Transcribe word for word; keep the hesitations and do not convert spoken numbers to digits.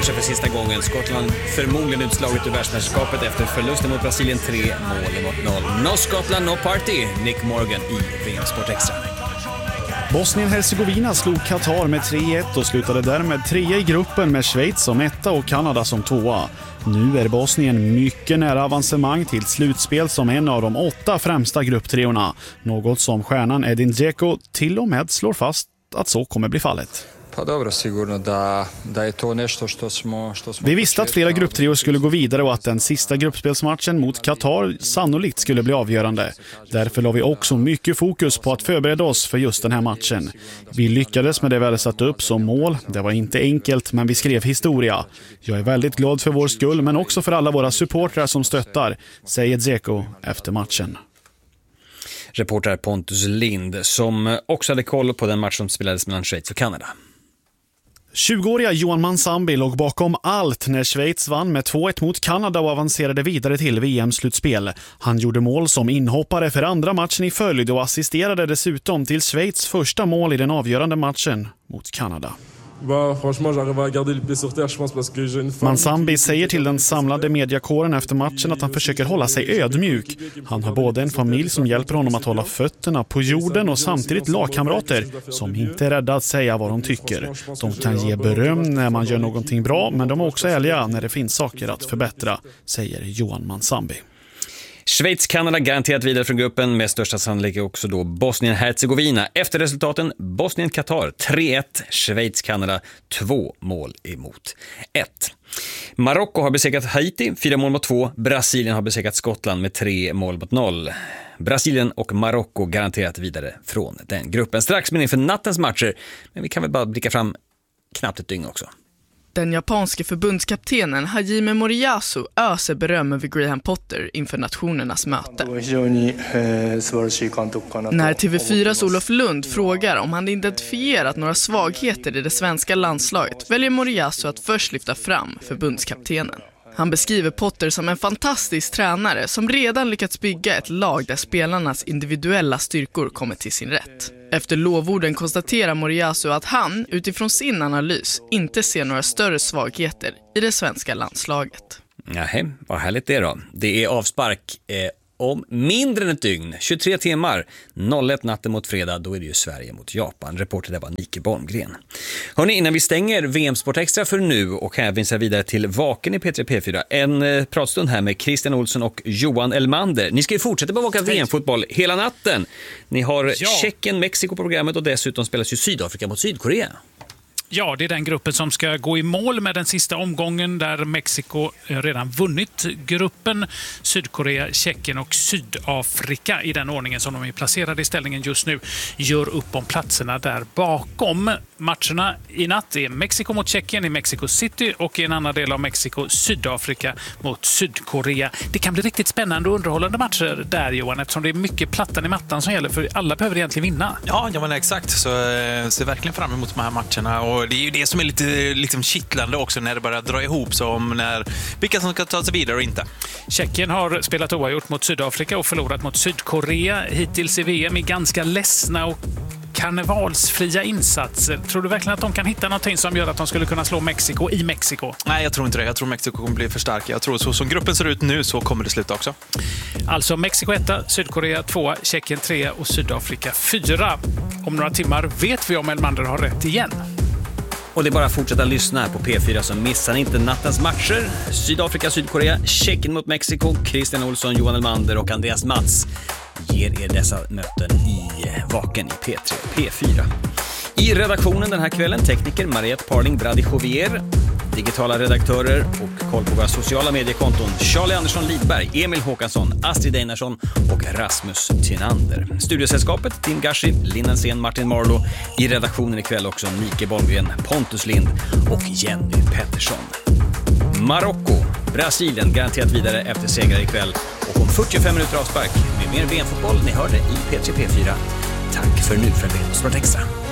matcher för sista gången. Skottland förmodligen utslaget ur världsmästerskapet efter förlusten mot Brasilien tre mål mot noll. No Skottland, no party. Nick Morgan i V M Sport Extra. Bosnien-Hercegovina slog Qatar med tre ett och slutade därmed trea i gruppen med Schweiz som etta och Kanada som tvåa. Nu är Bosnien mycket nära avancemang till slutspel som en av de åtta främsta grupptreorna. Något som stjärnan Edin Dzeko till och med slår fast att så kommer bli fallet. Vi visste att flera grupptrior skulle gå vidare och att den sista gruppspelsmatchen mot Qatar sannolikt skulle bli avgörande. Därför la vi också mycket fokus på att förbereda oss för just den här matchen. Vi lyckades med det vi hade satt upp som mål. Det var inte enkelt, men vi skrev historia. Jag är väldigt glad för vår skull, men också för alla våra supportrar som stöttar, säger Dzeko efter matchen. Reporter Pontus Lind som också hade koll på den match som spelades mellan Schweiz och Kanada. tjugoåriga Johan Mansambi låg bakom allt när Schweiz vann med två ett mot Kanada och avancerade vidare till V M-slutspel. Han gjorde mål som inhoppare för andra matchen i följd och assisterade dessutom till Schweiz första mål i den avgörande matchen mot Kanada. Mansambi säger till den samlade mediakåren efter matchen att han försöker hålla sig ödmjuk. Han har både en familj som hjälper honom att hålla fötterna på jorden och samtidigt lagkamrater som inte är rädda att säga vad de tycker. De kan ge beröm när man gör någonting bra, men de är också ärliga när det finns saker att förbättra, säger Johan Mansambi. Schweiz-Kanada garanterat vidare från gruppen med största sannolikhet också då Bosnien-Hercegovina. Efter resultaten Bosnien-Qatar tre ett, Schweiz-Kanada två mål emot ett. Marocko har besegrat Haiti fyra mål mot två. Brasilien har besegrat Skottland med tre mål mot noll. Brasilien och Marocko garanterat vidare från den gruppen. Strax men inför nattens matcher, men vi kan väl bara blicka fram knappt ett dygn också. Den japanske förbundskaptenen Hajime Moriyasu öser beröm över Graham Potter inför nationernas möte. När T V fyras Olof Lund frågar om han identifierat några svagheter i det svenska landslaget väljer Moriyasu att först lyfta fram förbundskaptenen. Han beskriver Potter som en fantastisk tränare som redan lyckats bygga ett lag där spelarnas individuella styrkor kommer till sin rätt. Efter lovorden konstaterar Moriyasu att han, utifrån sin analys, inte ser några större svagheter i det svenska landslaget. Nej, vad härligt det då. Det är avspark eh, om mindre än ett dygn, tjugotre timmar, noll ett natten mot fredag, då är det ju Sverige mot Japan. Reporter där var Nike Borngren. Hörrni, innan vi stänger V M Sport Extra för nu och hänvisar vidare till Vaken i P tre P fyra, en eh, pratstund här med Christian Olsson och Johan Elmander. Ni ska ju fortsätta bevaka V M-fotboll hela natten. Ni har ja. Tjeckien, Mexiko på programmet och dessutom spelas ju Sydafrika mot Sydkorea. Ja, det är den gruppen som ska gå i mål med den sista omgången där Mexiko redan vunnit gruppen. Sydkorea, Tjeckien och Sydafrika i den ordningen som de är placerade i ställningen just nu gör upp om platserna där bakom. Matcherna i natt är Mexiko mot Tjeckien i Mexico City och i en annan del av Mexiko Sydafrika mot Sydkorea. Det kan bli riktigt spännande och underhållande matcher där, Johan, eftersom det är mycket plattan i mattan som gäller för alla behöver egentligen vinna. Ja, ja men exakt. Så jag ser verkligen fram emot de här matcherna och det är ju det som är lite liksom kittlande också när det börjar dra ihop sig om när, vilka som ska ta sig vidare och inte. Tjeckien har spelat oavgjort mot Sydafrika och förlorat mot Sydkorea. Hittills i V M är ganska ledsna och karnevalsfria insatser. Tror du verkligen att de kan hitta någonting som gör att de skulle kunna slå Mexiko i Mexiko? Nej, jag tror inte det. Jag tror Mexiko kommer bli för starka. Jag tror så som gruppen ser ut nu så kommer det sluta också. Alltså Mexiko etta, Sydkorea tvåa, Tjeckien trea och Sydafrika fyra. Om några timmar vet vi om Elmander har rätt igen. Och det är bara att fortsätta lyssna här på P fyra så missar ni inte nattens matcher. Sydafrika, Sydkorea, Tjeckien mot Mexiko, Christian Olsson, Johan Elmander och Andreas Mats ger er dessa möten i Vaken i P tre P fyra. I redaktionen den här kvällen tekniker Mariette Parling Brady-Jovier, digitala redaktörer och koll på våra sociala mediekonton Charlie Andersson Lidberg, Emil Håkansson, Astrid Einarsson och Rasmus Tynander. Studiosällskapet Tim Gashi, Linnen Sen, Martin Marlow. I redaktionen ikväll också Nike Borngren, Pontus Lind och Jenny Pettersson. Marocko, Brasilien garanterat vidare efter segrar ikväll och om fyrtiofem minuter avspark med mer V M-fotboll. Ni hörde i P tre P fyra. Tack för nu för V M Sport Extra.